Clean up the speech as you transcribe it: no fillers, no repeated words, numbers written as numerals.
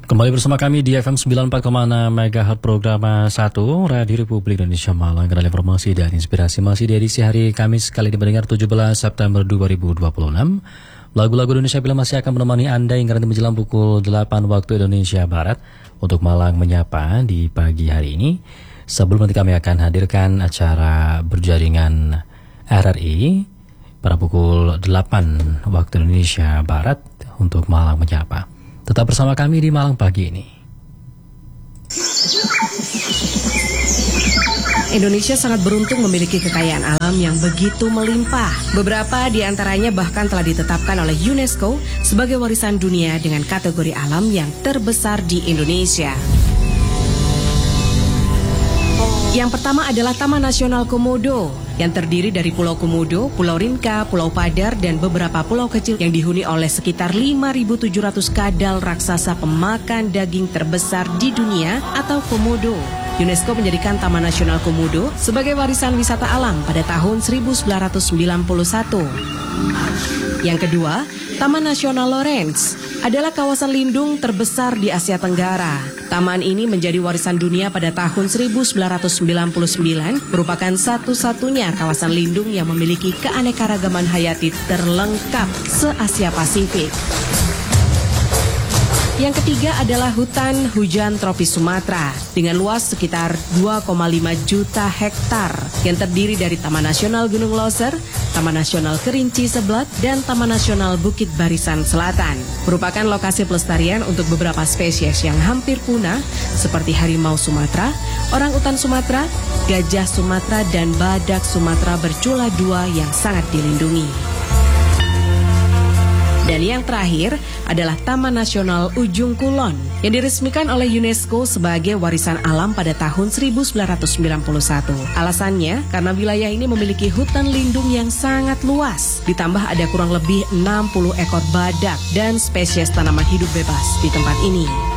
Kembali bersama kami di FM 94,6 MHz program 1 Radio Republik Indonesia Malang. Kanal informasi dan inspirasi masih di edisi hari Kamis kali ini mendengar 17 September 2026. Lagu-lagu Indonesia Bila masih akan menemani Anda hingga nanti menjelang pukul 8 waktu Indonesia Barat untuk Malang Menyapa di pagi hari ini. Sebelum nanti kami akan hadirkan acara berjaringan RRI pada pukul 8 waktu Indonesia Barat untuk Malang Menyapa. Tetap bersama kami di Malang pagi ini. Indonesia sangat beruntung memiliki kekayaan alam yang begitu melimpah. Beberapa di antaranya bahkan telah ditetapkan oleh UNESCO sebagai warisan dunia dengan kategori alam yang terbesar di Indonesia. Yang pertama adalah Taman Nasional Komodo yang terdiri dari Pulau Komodo, Pulau Rinca, Pulau Padar, dan beberapa pulau kecil yang dihuni oleh sekitar 5.700 kadal raksasa pemakan daging terbesar di dunia atau komodo. UNESCO menjadikan Taman Nasional Komodo sebagai warisan wisata alam pada tahun 1991. Yang kedua, Taman Nasional Lorentz adalah kawasan lindung terbesar di Asia Tenggara. Taman ini menjadi warisan dunia pada tahun 1999, merupakan satu-satunya kawasan lindung yang memiliki keanekaragaman hayati terlengkap se-Asia Pasifik. Yang ketiga adalah hutan hujan tropis Sumatera dengan luas sekitar 2,5 juta hektar yang terdiri dari Taman Nasional Gunung Loser, Taman Nasional Kerinci Seblat, dan Taman Nasional Bukit Barisan Selatan. Merupakan lokasi pelestarian untuk beberapa spesies yang hampir punah seperti harimau Sumatera, orangutan Sumatera, gajah Sumatera, dan badak Sumatera bercula dua yang sangat dilindungi. Dan yang terakhir adalah Taman Nasional Ujung Kulon yang diresmikan oleh UNESCO sebagai warisan alam pada tahun 1991. Alasannya karena wilayah ini memiliki hutan lindung yang sangat luas, ditambah ada kurang lebih 60 ekor badak dan spesies tanaman hidup bebas di tempat ini.